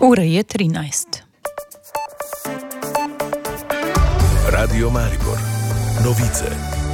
Ura je 13. Radio Maribor. Novice.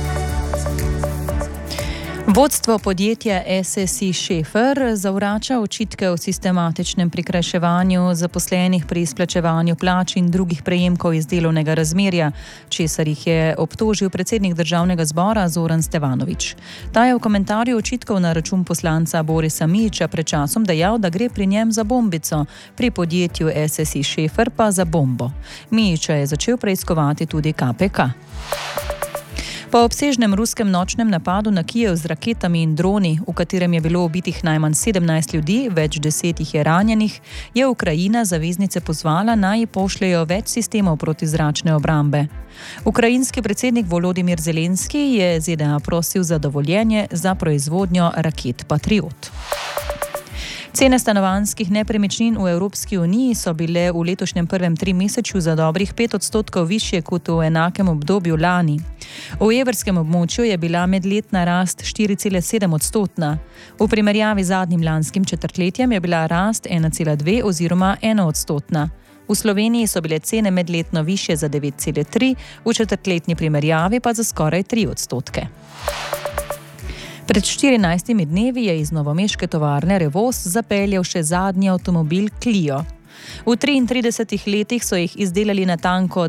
Vodstvo podjetja SSI Schaefer zavrača očitke o sistematičnem prikrajševanju zaposlenih pri izplačevanju plač in drugih prejemkov iz delovnega razmerja, česar jih je obtožil predsednik državnega zbora Zoran Stevanović. Ta je v komentarju očitkov na račun poslanca Borisa Mijića pred časom dejal, da gre pri njem za bombico, pri podjetju SSI Schaefer pa za bombo. Mijića je začel preiskovati tudi KPK. Po obsežnem ruskem nočnem napadu na Kijev z raketami in droni, v katerem je bilo ubitih najmanj 17 ljudi, več 10 jih je ranjenih, je Ukrajina zaveznice pozvala, naj pošljejo več sistemov protizračne obrambe. Ukrajinski predsednik Volodimir Zelenski je ZDA prosil za dovoljenje za proizvodnjo raket Patriot. Cene stanovanjskih nepremičnin v Evropski uniji so bile v letošnjem prvem trimesečju za dobrih 5% višje kot v enakem obdobju lani. V evrskem območju je bila medletna rast 4,7%. V primerjavi z zadnjim lanskim četrtletjem je bila rast 1,2 oziroma 1%. V Sloveniji so bile cene medletno višje za 9,3, v četrtletni primerjavi pa za skoraj 3%. Pred 14 dnevi je iz novomeške tovarne Revoz zapeljal še zadnji avtomobil Clio. V 33 letih so jih izdelali natanko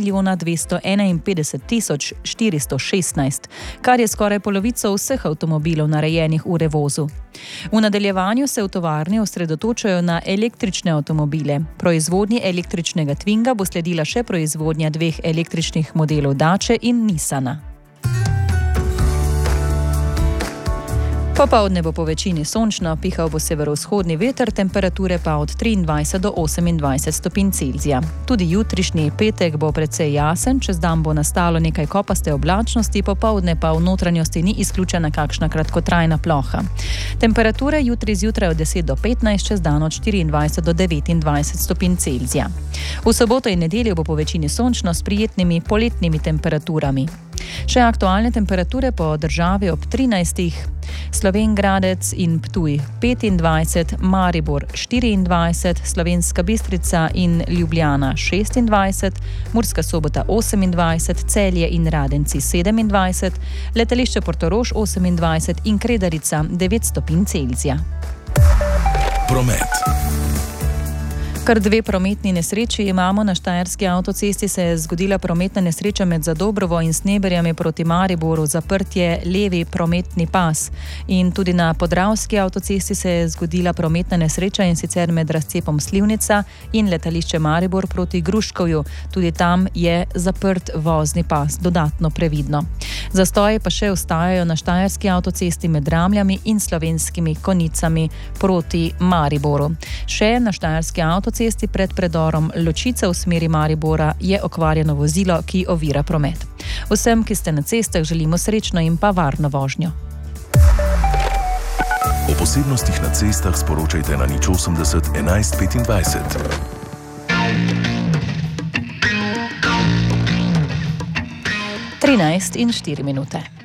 2.251.416, kar je skoraj polovico vseh avtomobilov narejenih v Revozu. V nadaljevanju se v tovarni osredotočajo na električne avtomobile. Proizvodnji električnega Twinga bo sledila še proizvodnja 2 električnih modelov Dace in Nissana. Popoldne bo po večini sončno, pihal bo severovzhodni veter, temperature pa od 23 do 28 stopinj Celzija. Tudi jutrišnji petek bo precej jasen, čez dan bo nastalo nekaj kopaste oblačnosti, popoldne pa v notranjosti ni izključena kakšna kratkotrajna ploha. Temperature jutri zjutraj od 10 do 15, čez dan od 24 do 29 stopinj Celzija. V soboto in nedeljo bo po večini sončno s prijetnimi poletnimi temperaturami. Še aktualne temperature po državi ob 13. Slovenj Gradec in Ptuj 25, Maribor 24, Slovenska Bistrica in Ljubljana 26, Murska Sobota 28, Celje in Radenci 27, letališče Portorož 28 in Kredarica 9 stopinj Celzija. Promet. Kar 2 prometni nesreči imamo. Na Štajerski avtocesti se je zgodila prometna nesreča med Zadobrovo in Sneberjami proti Mariboru, zaprt je levi prometni pas. In tudi na Podravski avtocesti se je zgodila prometna nesreča, in sicer med razcepom Slivnica in letališče Maribor proti Gruškovju. Tudi tam je zaprt vozni pas, dodatno previdno. Zastoji pa še ostajajo na Štajerski avtocesti med Ramljami in Slovenskimi Konjicami proti Mariboru. Še na Štajerski avtocesti pred predorom Ločice v smeri Maribora je okvarjeno vozilo, ki ovira promet. Vsem, ki ste na cestah, želimo srečno in pa varno vožnjo. O posebnostih na cestah sporočajte na 080 11 25. 13 in 4 minute.